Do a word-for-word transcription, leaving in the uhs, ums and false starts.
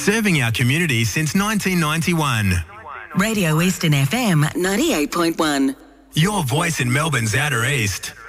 Serving our community since nineteen ninety-one. Radio Eastern F M ninety-eight point one. Your voice in Melbourne's Outer East.